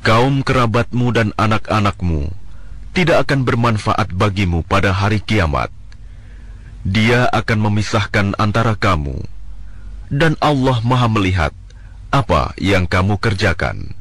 kaum kerabatmu dan anak-anakmu tidak akan bermanfaat bagimu pada hari kiamat. Dia akan memisahkan antara kamu, dan Allah Maha melihat apa yang kamu kerjakan.